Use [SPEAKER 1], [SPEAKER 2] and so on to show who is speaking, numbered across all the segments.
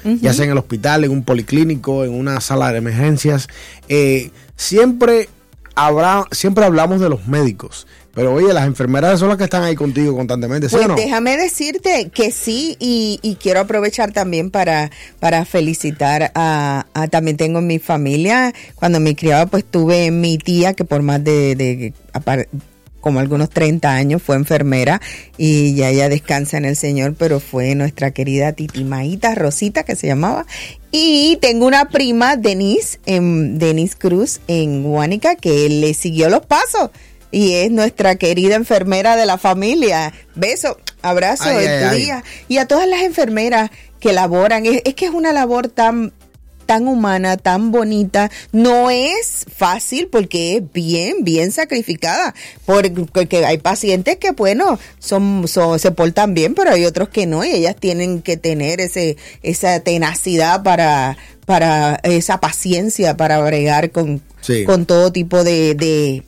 [SPEAKER 1] ya sea en el hospital, en un policlínico, en una sala de emergencias. Siempre hablamos de los médicos, pero oye, las enfermeras son las que están ahí contigo constantemente, ¿sí
[SPEAKER 2] pues
[SPEAKER 1] o no?
[SPEAKER 2] Déjame decirte que sí, y quiero aprovechar también para felicitar también tengo en mi familia, cuando me criaba, pues tuve mi tía que por más de como algunos 30 años fue enfermera, y ya ella descansa en el Señor, pero fue nuestra querida Titimaíta Rosita, que se llamaba. Y tengo una prima, Denise Cruz, en Guánica, que le siguió los pasos y es nuestra querida enfermera de la familia. Beso, abrazo en tu día. Y a todas las enfermeras que laboran, es que es una labor tan humana, tan bonita. No es fácil porque es bien sacrificada, porque hay pacientes que, bueno, se portan bien, pero hay otros que no, y ellas tienen que tener esa tenacidad para esa paciencia para bregar con todo tipo de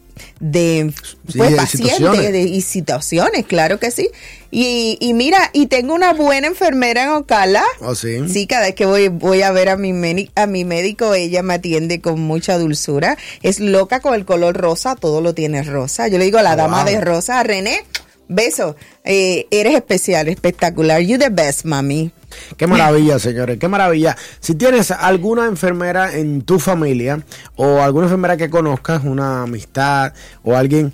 [SPEAKER 2] pacientes y situaciones, claro que sí. Y mira, y tengo una buena enfermera en Ocala.
[SPEAKER 1] Oh, sí.
[SPEAKER 2] Sí, cada vez que voy a ver a mi médico, ella me atiende con mucha dulzura. Es loca con el color rosa, todo lo tiene rosa. Yo le digo la dama de rosa. René, beso. Eres especial, espectacular. You the best, mami.
[SPEAKER 1] Qué maravilla, señores, qué maravilla. Si tienes alguna enfermera en tu familia o alguna enfermera que conozcas, una amistad o alguien,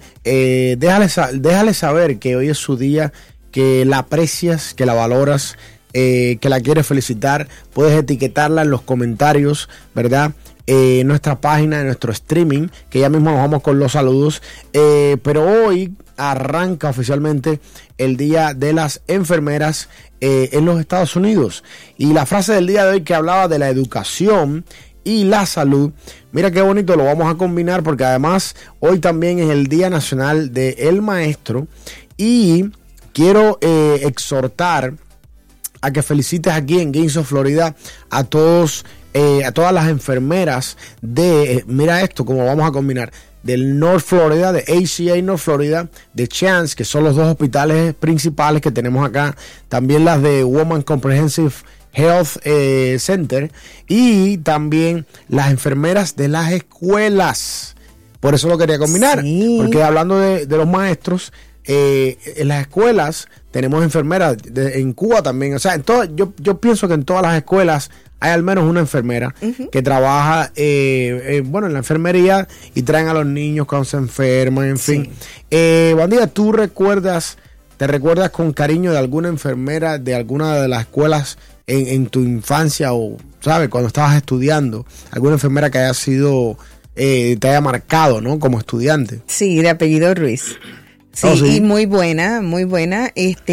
[SPEAKER 1] déjale saber que hoy es su día, que la aprecias, que la valoras, que la quieres felicitar. Puedes etiquetarla en los comentarios, ¿verdad? En nuestra página, en nuestro streaming, que ya mismo nos vamos con los saludos. Pero hoy arranca oficialmente el Día de las Enfermeras en los Estados Unidos. Y la frase del día de hoy, que hablaba de la educación y la salud, mira qué bonito, lo vamos a combinar, porque además hoy también es el Día Nacional del Maestro. Y quiero exhortar a que felicites aquí en Gainesville, Florida, a todas las enfermeras mira esto, como vamos a combinar, del North Florida, de ACA North Florida, de Chance, que son los dos hospitales principales que tenemos acá, también las de Woman Comprehensive Health Center, y también las enfermeras de las escuelas. Por eso lo quería combinar, porque hablando de los maestros, en las escuelas tenemos enfermeras, en Cuba también, o sea, yo pienso que en todas las escuelas hay al menos una enfermera que trabaja en la enfermería, y traen a los niños cuando se enferman, en fin. Bandida, ¿tú te recuerdas con cariño de alguna enfermera de alguna de las escuelas en tu infancia, o, sabes, cuando estabas estudiando, alguna enfermera que haya sido, te haya marcado, ¿no? Como estudiante.
[SPEAKER 2] Sí, de apellido Ruiz. Sí, y muy buena, muy buena.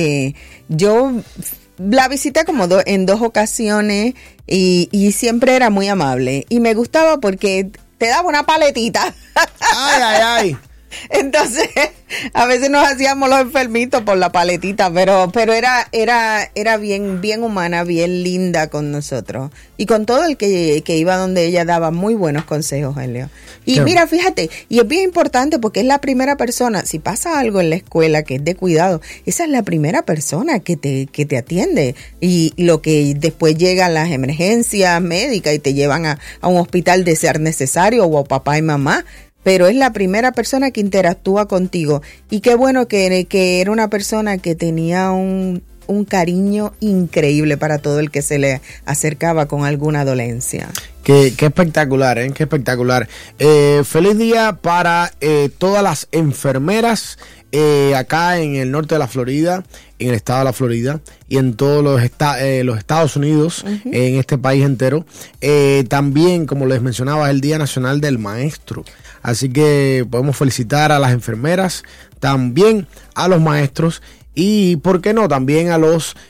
[SPEAKER 2] Yo la visité como en 2 ocasiones y siempre era muy amable. Y me gustaba porque te daba una paletita.
[SPEAKER 1] Ay.
[SPEAKER 2] Entonces, a veces nos hacíamos los enfermitos por la paletita, pero era bien humana, bien linda con nosotros. Y con todo el que iba donde ella, daba muy buenos consejos, Helio. Y mira, fíjate, y es bien importante porque es la primera persona, si pasa algo en la escuela que es de cuidado, esa es la primera persona que te atiende. Y lo que después llegan las emergencias médicas y te llevan a un hospital de ser necesario, o a papá y mamá. Pero es la primera persona que interactúa contigo. Y qué bueno que era una persona que tenía un cariño increíble para todo el que se le acercaba con alguna dolencia.
[SPEAKER 1] Qué espectacular, ¿eh? Qué espectacular. Feliz día para todas las enfermeras acá en el norte de la Florida, en el estado de la Florida y en todos los Estados Unidos, en este país entero. También, como les mencionaba, es el Día Nacional del Maestro. Así que podemos felicitar a las enfermeras, también a los maestros, y por qué no, también a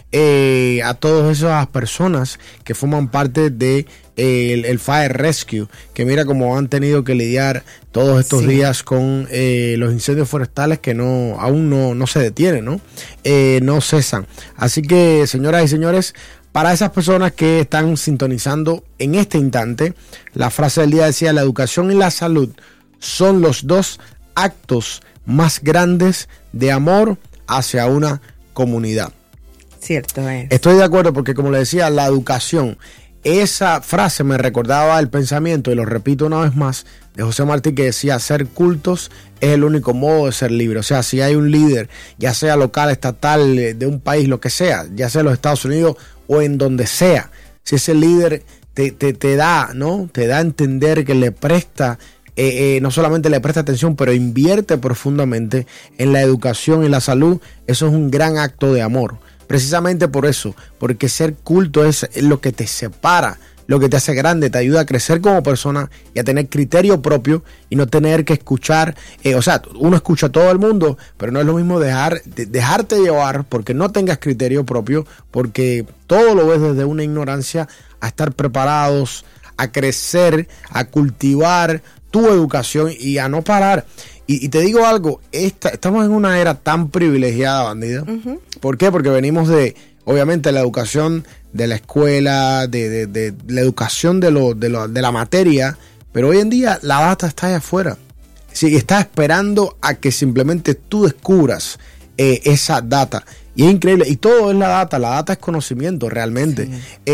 [SPEAKER 1] todas esas personas que forman parte de el Fire Rescue, que mira cómo han tenido que lidiar todos estos días con los incendios forestales que aún no se detienen, ¿no? No cesan. Así que, señoras y señores, para esas personas que están sintonizando en este instante, la frase del día decía: la educación y la salud son los 2 actos más grandes de amor hacia una comunidad.
[SPEAKER 2] Cierto es.
[SPEAKER 1] Estoy de acuerdo porque, como le decía, la educación, esa frase me recordaba el pensamiento, y lo repito una vez más, de José Martí, que decía: ser cultos es el único modo de ser libre. O sea, si hay un líder, ya sea local, estatal, de un país, lo que sea, ya sea en los Estados Unidos o en donde sea, si ese líder te da, ¿no? Te da a entender que le presta, no solamente le presta atención, pero invierte profundamente en la educación y la salud, eso es un gran acto de amor. Precisamente por eso, porque ser culto es lo que te separa, lo que te hace grande, te ayuda a crecer como persona y a tener criterio propio y no tener que escuchar, o sea, uno escucha a todo el mundo, pero no es lo mismo dejarte llevar porque no tengas criterio propio, porque todo lo ves desde una ignorancia, a estar preparados, a crecer, a cultivar tu educación y a no parar. Y te digo algo, estamos en una era tan privilegiada, bandida. Uh-huh. ¿Por qué? Porque venimos de, obviamente, la educación de la escuela, de la educación de la materia, pero hoy en día la data está allá afuera. Sí, está esperando a que simplemente tú descubras esa data. Y es increíble, y todo es la data es conocimiento realmente.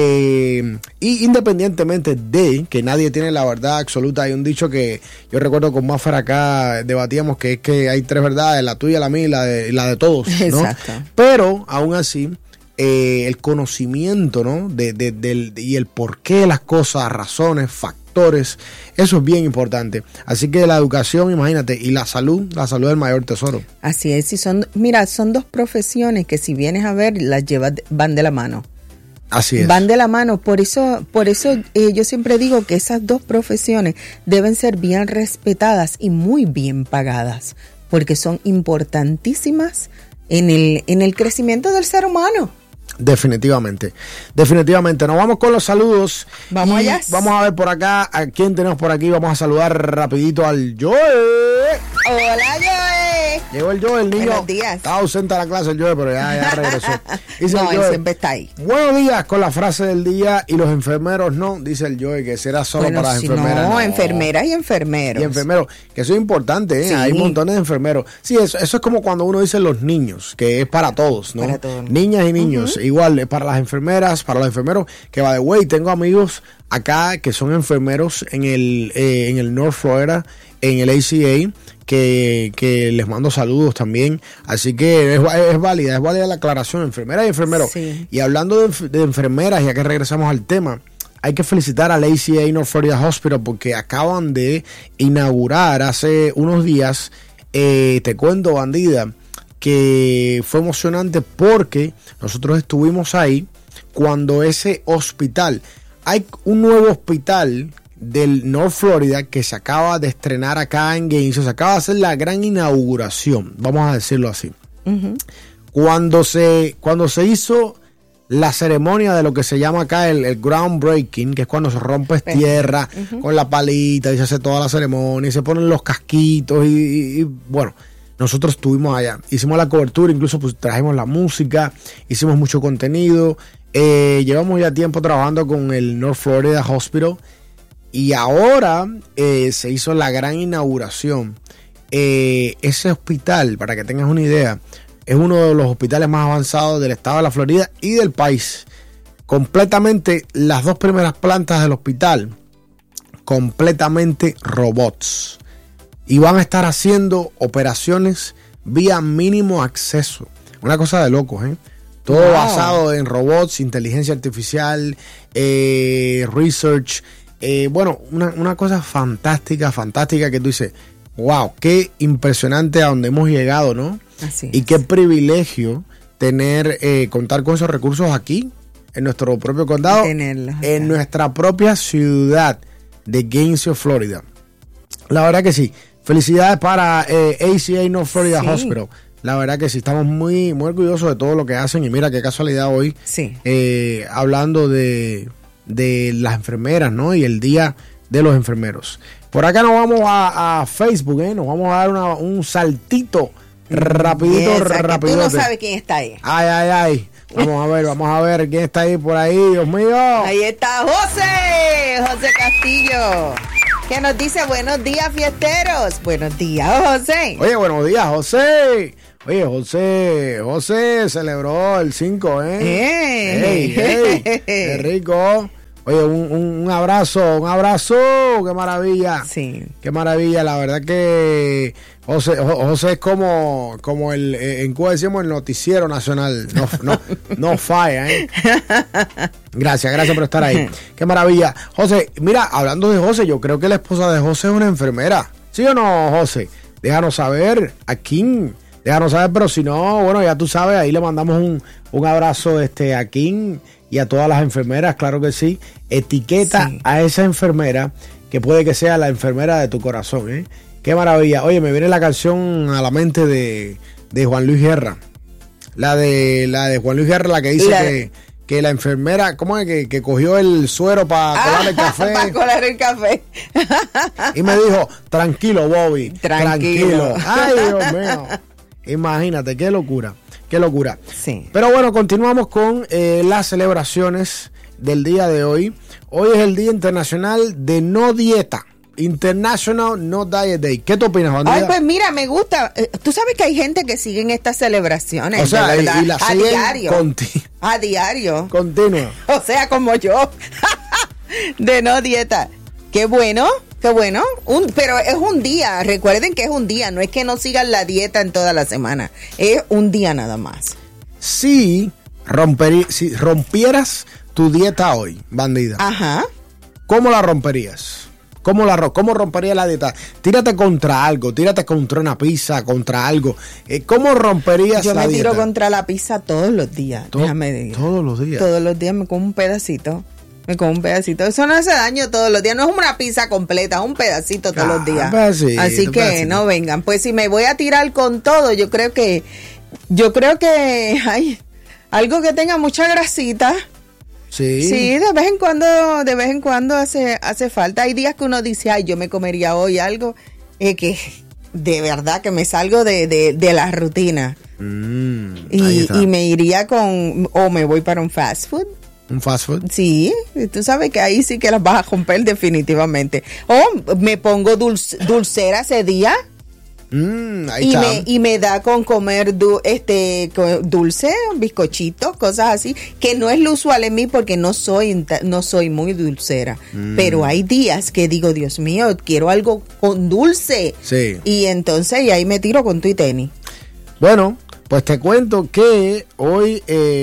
[SPEAKER 1] Sí. Y independientemente de que nadie tiene la verdad absoluta, hay un dicho que yo recuerdo con Maffer acá debatíamos, que es que hay 3 verdades: la tuya, la mía y la de todos, ¿no? Exacto. Pero aún así, el conocimiento, ¿no? Y el porqué de las cosas, razones, factores, eso es bien importante. Así que la educación, imagínate, y la salud es el mayor tesoro.
[SPEAKER 2] Así es, y son 2 profesiones que, si vienes a ver, van de la mano.
[SPEAKER 1] Así es.
[SPEAKER 2] Van de la mano, por eso yo siempre digo que esas 2 profesiones deben ser bien respetadas y muy bien pagadas, porque son importantísimas en el crecimiento del ser humano.
[SPEAKER 1] Definitivamente. Nos vamos con los saludos.
[SPEAKER 2] Vamos allá.
[SPEAKER 1] Vamos a ver por acá a quién tenemos por aquí. Vamos a saludar rapidito al Joe.
[SPEAKER 2] Hola, Joe.
[SPEAKER 1] Llegó el Joe, el niño.
[SPEAKER 2] Buenos días.
[SPEAKER 1] Estaba ausente de la clase el Joe, pero ya regresó.
[SPEAKER 2] Dice no, él siempre está ahí.
[SPEAKER 1] Buenos días, con la frase del día: y los enfermeros no, dice el Joe, que será solo para las enfermeras.
[SPEAKER 2] No, enfermeras y enfermeros.
[SPEAKER 1] Y enfermeros, que eso es importante, ¿eh? Sí. Hay montones de enfermeros. Sí, eso es como cuando uno dice los niños, que es para todos, ¿no?
[SPEAKER 2] Para todos.
[SPEAKER 1] Niñas y niños. Uh-huh. Igual, para las enfermeras, para los enfermeros, que by the way, tengo amigos acá que son enfermeros en el North Florida, en el ACA, que les mando saludos también. Así que es válida la aclaración, enfermeras y enfermeros. Sí. Y hablando de enfermeras, ya que regresamos al tema, hay que felicitar al ACA North Florida Hospital porque acaban de inaugurar hace unos días, te cuento, bandida, que fue emocionante porque nosotros estuvimos ahí cuando ese hospital, hay un nuevo hospital del North Florida que se acaba de estrenar acá en Gainesville, se acaba de hacer la gran inauguración, vamos a decirlo así. Uh-huh. Cuando se hizo la ceremonia de lo que se llama acá el groundbreaking, que es cuando se rompe tierra uh-huh. con la palita y se hace toda la ceremonia y se ponen los casquitos y bueno, nosotros estuvimos allá, hicimos la cobertura, incluso pues trajimos la música, hicimos mucho contenido, llevamos ya tiempo trabajando con el North Florida Hospital y ahora se hizo la gran inauguración. Ese hospital, para que tengas una idea, es uno de los hospitales más avanzados del estado de la Florida y del país. Completamente, las 2 primeras plantas del hospital, completamente robots. Y van a estar haciendo operaciones vía mínimo acceso. Una cosa de locos, ¿eh? Todo basado en robots, inteligencia artificial, research. Bueno, una cosa fantástica que tú dices, wow, qué impresionante a donde hemos llegado, ¿no?
[SPEAKER 2] Así
[SPEAKER 1] y qué privilegio tener, contar con esos recursos aquí, en nuestro propio condado, en nuestra propia ciudad de Gainesville, Florida. La verdad que sí. Felicidades para ACA North Florida Hospital. La verdad que sí, estamos muy, muy orgullosos de todo lo que hacen. Y mira qué casualidad hoy, hablando de las enfermeras, ¿no? Y el Día de los Enfermeros. Por acá nos vamos a Facebook, ¿eh? Nos vamos a dar un saltito rapidito.
[SPEAKER 2] Tú no sabes quién está ahí.
[SPEAKER 1] Ay. Vamos a ver quién está ahí por ahí, Dios mío.
[SPEAKER 2] Ahí está José Castillo, que nos dice: buenos días, fiesteros. Buenos días, José.
[SPEAKER 1] Oye, buenos días, José. Oye, José celebró el 5, ¡Ey! ¡Qué rico! Oye, un abrazo, qué maravilla.
[SPEAKER 2] Sí.
[SPEAKER 1] Qué maravilla, la verdad que José es como el, en Cuba decimos el noticiero nacional, no falla, ¿eh? Gracias por estar ahí. Qué maravilla. José, mira, hablando de José, yo creo que la esposa de José es una enfermera. ¿Sí o no, José? Déjanos saber aquí. Déjanos saber, pero si no, bueno, ya tú sabes, ahí le mandamos un abrazo a Kim y a todas las enfermeras, claro que sí. Etiqueta a esa enfermera, que puede que sea la enfermera de tu corazón, ¿eh? Qué maravilla. Oye, me viene la canción a la mente de Juan Luis Guerra. La de Juan Luis Guerra, la que dice que la enfermera, ¿cómo es? Que cogió el suero para colar el café.
[SPEAKER 2] Para colar el café.
[SPEAKER 1] Y me dijo, tranquilo, Bobby. Tranquilo. Ay, Dios mío. Imagínate, qué locura.
[SPEAKER 2] Sí.
[SPEAKER 1] Pero bueno, continuamos con las celebraciones del día de hoy. Hoy es el Día Internacional de No Dieta. International No Diet Day. ¿Qué te opinas, Juan?
[SPEAKER 2] Ay, pues mira, me gusta. Tú sabes que hay gente que sigue en estas celebraciones.
[SPEAKER 1] O sea,
[SPEAKER 2] de verdad,
[SPEAKER 1] y la
[SPEAKER 2] a diario. A diario.
[SPEAKER 1] Continua.
[SPEAKER 2] O sea, como yo. De no dieta. Qué bueno. Pero es un día. Recuerden que es un día. No es que no sigan la dieta en toda la semana. Es un día nada más.
[SPEAKER 1] Si rompieras tu dieta hoy, bandida.
[SPEAKER 2] Ajá.
[SPEAKER 1] ¿Cómo la romperías? ¿Cómo rompería la dieta? Tírate contra algo, tírate contra una pizza, contra algo. ¿Cómo romperías la dieta?
[SPEAKER 2] Yo me tiro contra la pizza todos los días. Déjame decir.
[SPEAKER 1] Todos los días.
[SPEAKER 2] Todos los días me como un pedacito. Eso no hace daño todos los días. No es una pizza completa, es un pedacito todos los días. Así que no vengan. Pues si me voy a tirar con todo, yo creo que hay algo que tenga mucha grasita. Sí, de vez en cuando hace falta. Hay días que uno dice, ay, yo me comería hoy algo que de verdad que me salgo de la rutina. Y me iría o me voy para un fast food.
[SPEAKER 1] ¿Un fast food?
[SPEAKER 2] Sí, tú sabes que ahí sí que las vas a romper definitivamente. O me pongo dulcera ese día. Y me da con comer dulce, bizcochitos, cosas así, que no es lo usual en mí porque no soy muy dulcera. Pero hay días que digo, Dios mío, quiero algo con dulce.
[SPEAKER 1] Sí.
[SPEAKER 2] Y entonces y ahí me tiro con tu y tenis.
[SPEAKER 1] Bueno, pues te cuento que hoy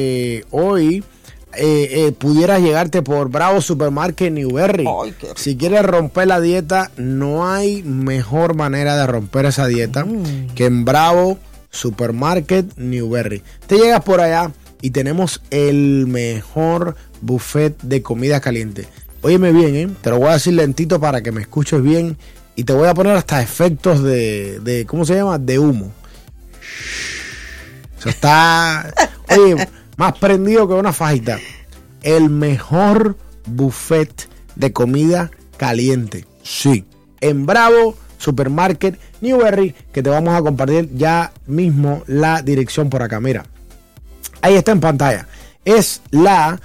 [SPEAKER 1] pudieras llegarte por Bravo Supermarket Newberry. Si quieres romper la dieta, no hay mejor manera de romper esa dieta que en Bravo Supermarket Newberry. Te llegas por allá y tenemos el mejor buffet de comida caliente. Óyeme bien, te lo voy a decir lentito para que me escuches bien y te voy a poner hasta efectos de ¿cómo se llama? De humo. Eso está... Oye... Más prendido que una fajita. El mejor buffet de comida caliente. Sí. En Bravo Supermarket Newberry, que te vamos a compartir ya mismo la dirección por acá. Mira. Ahí está en pantalla. Es la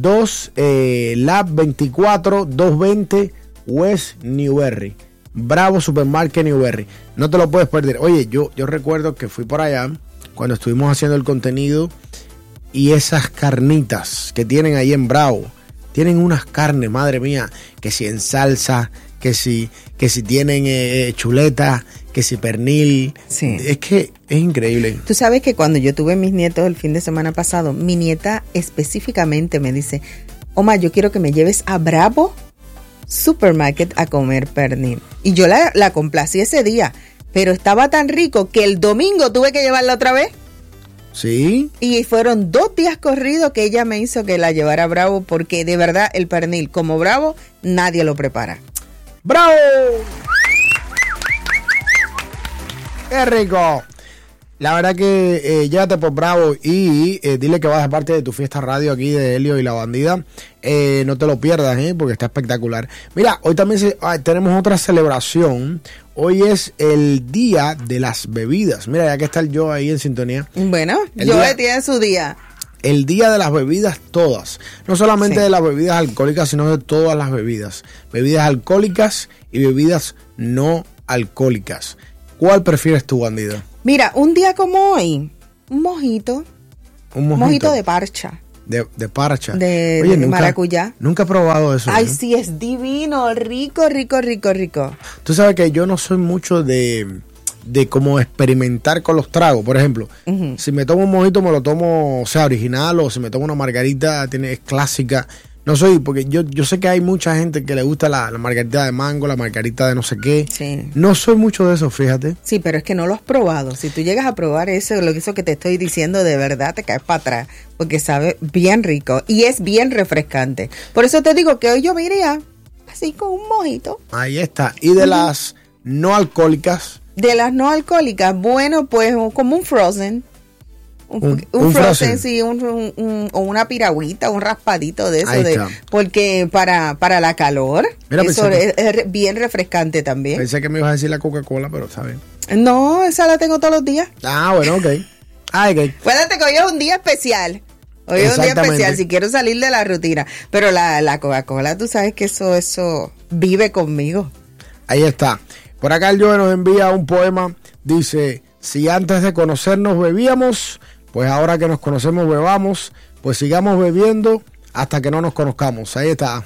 [SPEAKER 1] 220 West Newberry. Bravo Supermarket Newberry. No te lo puedes perder. Oye, yo recuerdo que fui por allá cuando estuvimos haciendo el contenido. Y esas carnitas que tienen ahí en Bravo, tienen unas carnes, madre mía, que si en salsa, que si tienen chuleta, que si pernil.
[SPEAKER 2] Sí.
[SPEAKER 1] Es que es increíble.
[SPEAKER 2] Tú sabes que cuando yo tuve mis nietos el fin de semana pasado, mi nieta específicamente me dice, Oma, yo quiero que me lleves a Bravo Supermarket a comer pernil. Y yo la complací ese día, pero estaba tan rico que el domingo tuve que llevarla otra vez.
[SPEAKER 1] Sí.
[SPEAKER 2] Y fueron 2 días corridos que ella me hizo que la llevara a Bravo, porque de verdad el pernil como Bravo nadie lo prepara.
[SPEAKER 1] ¡Bravo! ¡Qué rico! La verdad que llévate por Bravo y dile que vas de parte de tu fiesta radio aquí de Helio y la Bandida. No te lo pierdas, porque está espectacular. Mira, hoy también tenemos otra celebración. Hoy es el día de las bebidas. Mira, ya que está el Joe ahí en sintonía.
[SPEAKER 2] Bueno, Joe tiene su día.
[SPEAKER 1] El día de las bebidas todas. No solamente de las bebidas alcohólicas, sino de todas las bebidas. Bebidas alcohólicas y bebidas no alcohólicas. ¿Cuál prefieres tú, Bandida?
[SPEAKER 2] Mira, un día como hoy, un mojito.
[SPEAKER 1] Un
[SPEAKER 2] mojito de parcha.
[SPEAKER 1] De parcha.
[SPEAKER 2] De maracuyá.
[SPEAKER 1] Nunca he probado eso.
[SPEAKER 2] Ay, sí, es divino, rico, rico, rico, rico.
[SPEAKER 1] Tú sabes que yo no soy mucho de como experimentar con los tragos. Por ejemplo, si me tomo un mojito me lo tomo, o sea, original, o si me tomo una margarita, es clásica. No soy, porque yo sé que hay mucha gente que le gusta la margarita de mango, la margarita de no sé qué.
[SPEAKER 2] Sí.
[SPEAKER 1] No soy mucho de eso, fíjate.
[SPEAKER 2] Sí, pero es que no lo has probado. Si tú llegas a probar eso que te estoy diciendo, de verdad te caes para atrás, porque sabe bien rico y es bien refrescante. Por eso te digo que hoy yo me iría así con un mojito.
[SPEAKER 1] Ahí está. Y de las no alcohólicas.
[SPEAKER 2] De las no alcohólicas, bueno, pues como un frozen. Un frozen, sí, o una piragüita, un raspadito de eso, porque para la calor, mira, eso es bien refrescante también.
[SPEAKER 1] Pensé que me ibas a decir la Coca-Cola, pero está bien.
[SPEAKER 2] No, esa la tengo todos los días.
[SPEAKER 1] Ah, bueno, ok.
[SPEAKER 2] Acuérdate que hoy es un día especial. Hoy es un día especial, si quiero salir de la rutina. Pero la Coca-Cola, tú sabes que eso vive conmigo.
[SPEAKER 1] Ahí está. Por acá el Joe nos envía un poema. Dice: si antes de conocernos bebíamos, pues ahora que nos conocemos bebamos, pues sigamos bebiendo hasta que no nos conozcamos. Ahí está.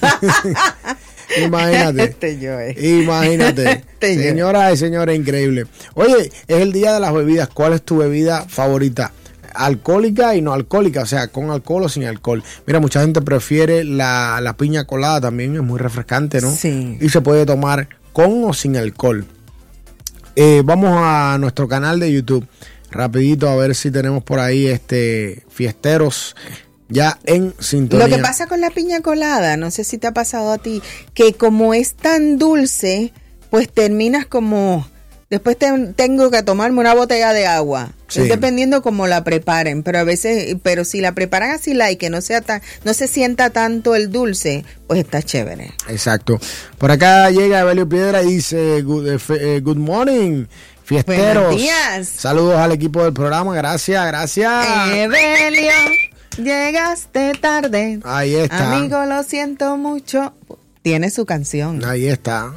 [SPEAKER 1] Imagínate. Imagínate. Señoras y señores, increíble. Oye, es el día de las bebidas. ¿Cuál es tu bebida favorita? Alcohólica y no alcohólica, o sea, con alcohol o sin alcohol. Mira, mucha gente prefiere la piña colada, también es muy refrescante, ¿no?
[SPEAKER 2] Sí.
[SPEAKER 1] Y se puede tomar con o sin alcohol. Vamos a nuestro canal de YouTube. Rapidito a ver si tenemos por ahí fiesteros ya en sintonía.
[SPEAKER 2] Lo que pasa con la piña colada, no sé si te ha pasado a ti, que como es tan dulce, pues terminas como... Después tengo que tomarme una botella de agua. Sí. Es dependiendo cómo la preparen, pero a veces, si la preparan así que no se sienta tanto el dulce, pues está chévere.
[SPEAKER 1] Exacto. Por acá llega Evelio Piedra y dice good morning, fiesteros.
[SPEAKER 2] Buenos días.
[SPEAKER 1] Saludos al equipo del programa, gracias.
[SPEAKER 2] Evelio, llegaste tarde.
[SPEAKER 1] Ahí está.
[SPEAKER 2] Amigo, lo siento mucho. Tiene su canción.
[SPEAKER 1] Ahí está.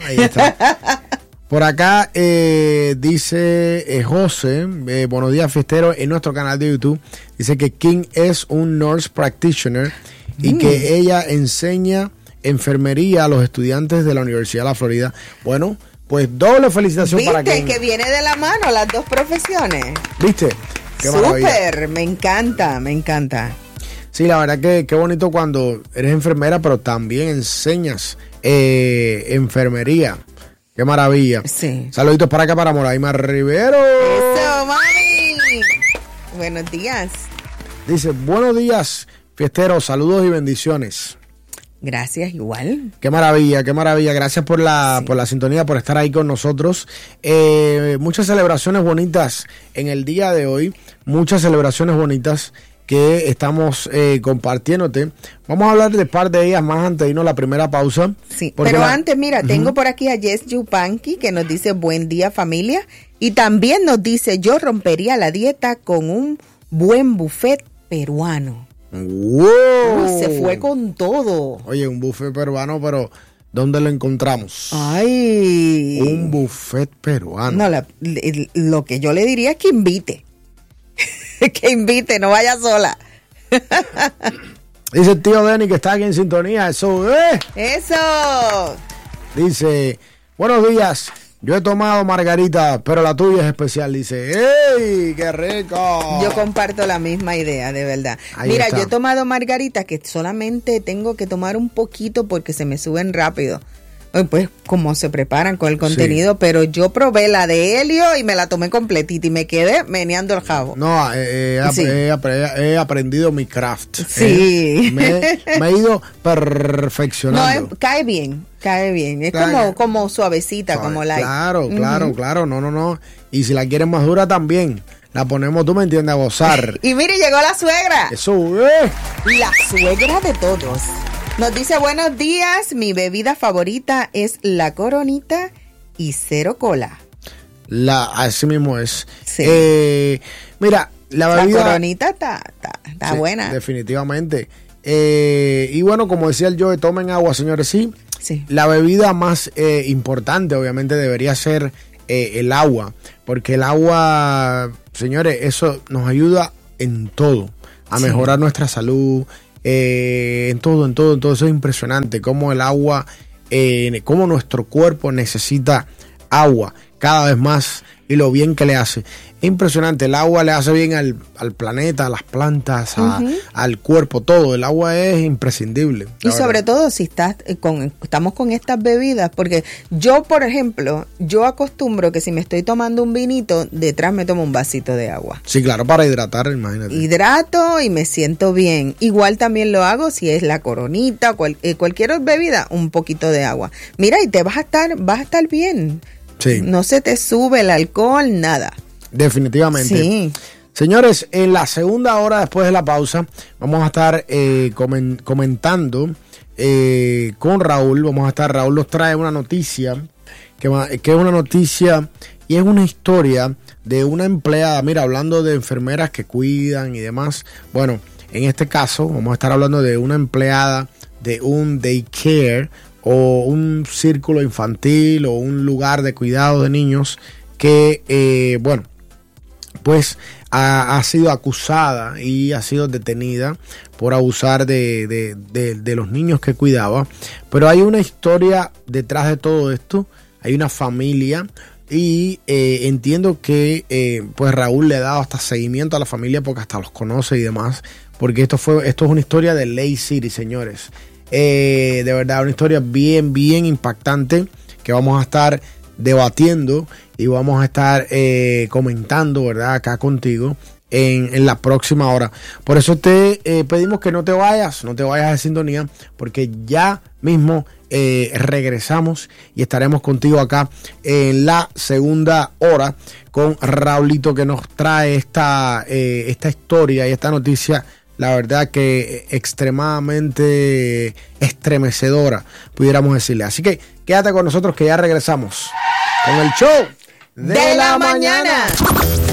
[SPEAKER 1] Por acá dice José, buenos días fiesteros, en nuestro canal de YouTube. Dice que King es un nurse practitioner y que ella enseña enfermería a los estudiantes de la Universidad de la Florida. Bueno, pues doble felicitación para King.
[SPEAKER 2] ¿Viste que viene de la mano las dos profesiones?
[SPEAKER 1] ¿Viste? Qué maravilla.
[SPEAKER 2] Súper, me encanta.
[SPEAKER 1] Sí, la verdad que qué bonito cuando eres enfermera, pero también enseñas enfermería. Qué maravilla.
[SPEAKER 2] Sí.
[SPEAKER 1] Saluditos para acá para Moraima Rivero.
[SPEAKER 2] Eso, mami. Buenos días.
[SPEAKER 1] Dice, buenos días, fiesteros, saludos y bendiciones.
[SPEAKER 2] Gracias, igual.
[SPEAKER 1] Qué maravilla. Gracias por la sintonía, por estar ahí con nosotros. Muchas celebraciones bonitas en el día de hoy. Muchas celebraciones bonitas que estamos compartiéndote. Vamos a hablar de par de ellas más antes de irnos a la primera pausa.
[SPEAKER 2] Sí, pero antes, mira, tengo por aquí a Jess Yupanqui que nos dice buen día familia y también nos dice yo rompería la dieta con un buen buffet peruano.
[SPEAKER 1] ¡Wow!
[SPEAKER 2] Se fue con todo.
[SPEAKER 1] Oye, un buffet peruano, pero ¿dónde lo encontramos?
[SPEAKER 2] Ay.
[SPEAKER 1] Un buffet peruano.
[SPEAKER 2] No, lo que yo le diría es que invite. Que invite, no vaya sola.
[SPEAKER 1] Dice el tío Denny que está aquí en sintonía. Eso. Dice, buenos días. Yo he tomado margarita, pero la tuya es especial. Dice, ¡ey! ¡Qué rico!
[SPEAKER 2] Yo comparto la misma idea, de verdad.
[SPEAKER 1] Ahí
[SPEAKER 2] Mira,
[SPEAKER 1] está.
[SPEAKER 2] yo he tomado margarita que solamente tengo que tomar un poquito porque se me suben rápido. Pues como se preparan con el contenido, pero yo probé la de Helio y me la tomé completita y me quedé meneando el jabo.
[SPEAKER 1] No,
[SPEAKER 2] Sí.
[SPEAKER 1] he aprendido mi craft.
[SPEAKER 2] Sí.
[SPEAKER 1] Me he ido perfeccionando.
[SPEAKER 2] No, cae bien. Es como suavecita,
[SPEAKER 1] Suave.
[SPEAKER 2] como light.
[SPEAKER 1] Claro. No. Y si la quieres más dura también, la ponemos, tú me entiendes, a gozar.
[SPEAKER 2] Y mire, llegó la suegra.
[SPEAKER 1] Eso,
[SPEAKER 2] La suegra de todos. Nos dice, buenos días, mi bebida favorita es la Coronita y cero cola.
[SPEAKER 1] Así mismo es.
[SPEAKER 2] Sí.
[SPEAKER 1] Mira, la bebida...
[SPEAKER 2] La Coronita está
[SPEAKER 1] sí,
[SPEAKER 2] buena.
[SPEAKER 1] Definitivamente. Y bueno, como decía el Joe, tomen agua, señores, sí.
[SPEAKER 2] Sí.
[SPEAKER 1] La bebida más importante, obviamente, debería ser el agua, porque el agua, señores, eso nos ayuda en todo, a mejorar nuestra salud, en todo, eso es impresionante, cómo el agua, cómo nuestro cuerpo necesita agua cada vez más y lo bien que le hace. Es impresionante, el agua le hace bien al planeta, a las plantas, al cuerpo, todo. El agua es imprescindible.
[SPEAKER 2] Y sobre todo si estamos con estas bebidas, porque yo, por ejemplo, yo acostumbro que si me estoy tomando un vinito, detrás me tomo un vasito de agua.
[SPEAKER 1] Sí, claro, para hidratar, imagínate.
[SPEAKER 2] Hidrato y me siento bien. Igual también lo hago si es la Coronita, cualquier bebida, un poquito de agua. Mira, y vas a estar bien.
[SPEAKER 1] Sí.
[SPEAKER 2] No se te sube el alcohol, nada.
[SPEAKER 1] Definitivamente.
[SPEAKER 2] Sí.
[SPEAKER 1] Señores, en la segunda hora después de la pausa vamos a estar comentando con Raúl. Raúl nos trae una noticia que es una noticia y es una historia de una empleada. Mira, hablando de enfermeras que cuidan y demás. Bueno, en este caso vamos a estar hablando de una empleada de un daycare o un círculo infantil o un lugar de cuidado de niños que, pues ha sido acusada y ha sido detenida por abusar de los niños que cuidaba. Pero hay una historia detrás de todo esto, hay una familia y entiendo que pues Raúl le ha dado hasta seguimiento a la familia porque hasta los conoce y demás, porque esto es una historia de Lake City, señores. De verdad, una historia bien, bien impactante que vamos a estar debatiendo y vamos a estar comentando, ¿verdad? Acá contigo en la próxima hora. Por eso te pedimos que no te vayas de sintonía, porque ya mismo regresamos y estaremos contigo acá en la segunda hora con Raulito, que nos trae esta historia y esta noticia, la verdad que extremadamente estremecedora, pudiéramos decirle. Así que quédate con nosotros que ya regresamos con el show
[SPEAKER 2] de la mañana.